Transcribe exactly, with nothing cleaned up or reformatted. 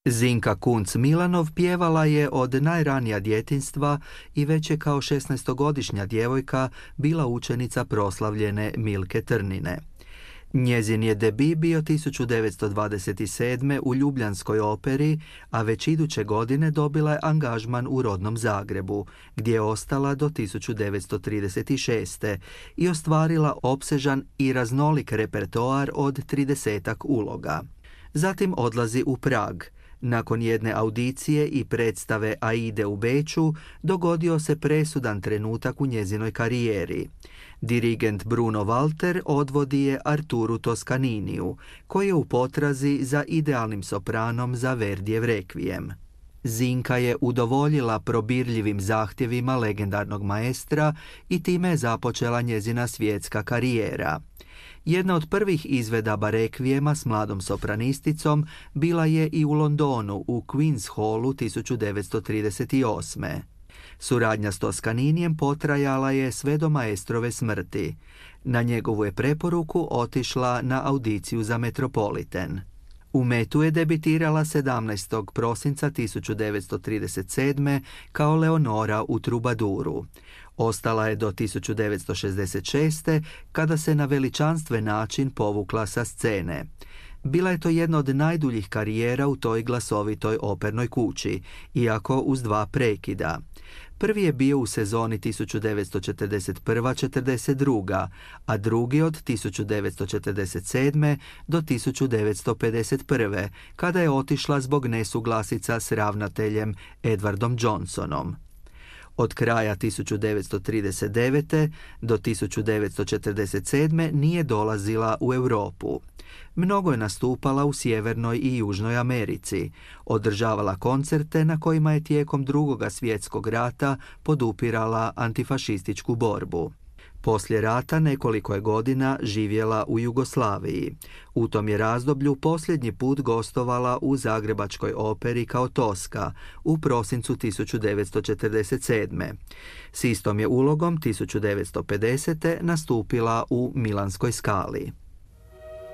Zinka Kunc-Milanov pjevala je od najranija djetinjstva i već je kao šesnaestogodišnja djevojka bila učenica proslavljene Milke Trnine. Njezin je debi bio tisuću devetsto dvadeset sedme. u Ljubljanskoj operi, a već iduće godine dobila je angažman u rodnom Zagrebu, gdje je ostala do tisuću devetsto trideset šeste. i ostvarila opsežan i raznolik repertoar od tridesetak uloga. Zatim odlazi u Prag. Nakon jedne audicije i predstave Aide u Beču dogodio se presudan trenutak u njezinoj karijeri. Dirigent Bruno Walter odvodi je Arturu Toscaniniju, koji je u potrazi za idealnim sopranom za Verdijev Rekvijem. Zinka je udovoljila probirljivim zahtjevima legendarnog maestra i time je započela njezina svjetska karijera. Jedna od prvih izvedaba Rekvijema s mladom sopranisticom bila je i u Londonu u Queen's Hallu tisuću devetsto trideset osme. Suradnja s Toscaninijem potrajala je sve do maestrove smrti. Na njegovu je preporuku otišla na audiciju za Metropolitan. U Metu je debitirala sedamnaestog prosinca tisuću devetsto trideset sedme. kao Leonora u Trubaduru. Ostala je do tisuću devetsto šezdeset šeste. kada se na veličanstven način povukla sa scene. Bila je to jedna od najduljih karijera u toj glasovitoj opernoj kući, iako uz dva prekida. Prvi je bio u sezoni tisuću devetsto četrdeset prva četrdeset druga. a drugi od tisuću devetsto četrdeset sedme. do tisuću devetsto pedeset prve. kada je otišla zbog nesuglasica s ravnateljem Edwardom Johnsonom. Od kraja tisuću devetsto trideset devete. do tisuću devetsto četrdeset sedme. nije dolazila u Europu. Mnogo je nastupala u Sjevernoj i Južnoj Americi. Održavala koncerte na kojima je tijekom Drugoga svjetskog rata podupirala antifašističku borbu. Poslije rata nekoliko je godina živjela u Jugoslaviji. U tom je razdoblju posljednji put gostovala u Zagrebačkoj operi kao Toska u prosincu tisuću devetsto četrdeset sedme. S istom je ulogom tisuću devetsto pedesete. nastupila u Milanskoj Skali.